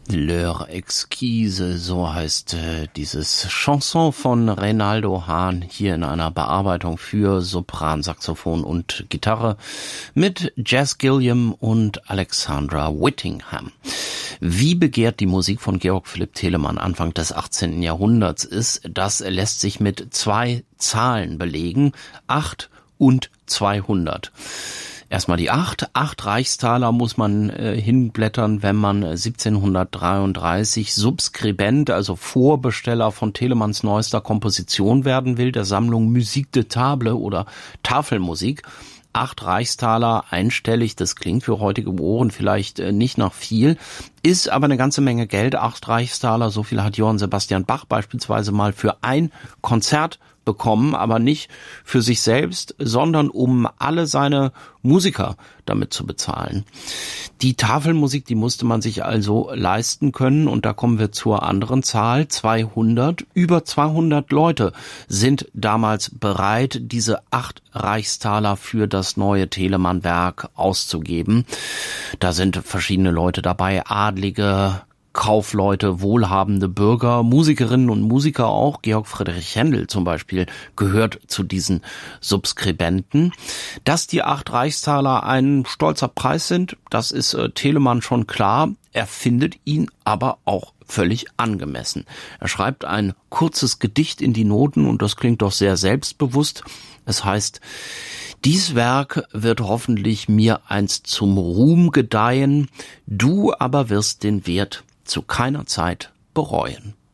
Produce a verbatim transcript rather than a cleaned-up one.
L'heure exquise, so heißt äh, dieses Chanson von Reynaldo Hahn hier in einer Bearbeitung für Sopran, Saxophon und Gitarre mit Jazz Gilliam und Alexandra Whittingham. Wie begehrt die Musik von Georg Philipp Telemann Anfang des achtzehnten Jahrhunderts ist, das lässt sich mit zwei Zahlen belegen, acht und zweihundert. Erstmal die acht. Acht Reichstaler muss man äh, hinblättern, wenn man siebzehnhundertdreiunddreißig Subskribent, also Vorbesteller von Telemanns neuester Komposition werden will, der Sammlung Musique de Table oder Tafelmusik. Acht Reichstaler einstellig, das klingt für heutige Ohren vielleicht äh, nicht nach viel, ist aber eine ganze Menge Geld. Acht Reichstaler, so viel hat Johann Sebastian Bach beispielsweise mal für ein Konzert bekommen, aber nicht für sich selbst, sondern um alle seine Musiker damit zu bezahlen. Die Tafelmusik, die musste man sich also leisten können, und da kommen wir zur anderen Zahl, zweihundert. Über zweihundert Leute sind damals bereit, diese acht Reichstaler für das neue Telemann-Werk auszugeben. Da sind verschiedene Leute dabei, Adlige, Kaufleute, wohlhabende Bürger, Musikerinnen und Musiker auch. Georg Friedrich Händel zum Beispiel gehört zu diesen Subskribenten. Dass die acht Reichstaler ein stolzer Preis sind, das ist äh, Telemann schon klar. Er findet ihn aber auch völlig angemessen. Er schreibt ein kurzes Gedicht in die Noten, und das klingt doch sehr selbstbewusst. Es heißt: Dies Werk wird hoffentlich mir einst zum Ruhm gedeihen, du aber wirst den Wert zu keiner Zeit bereuen.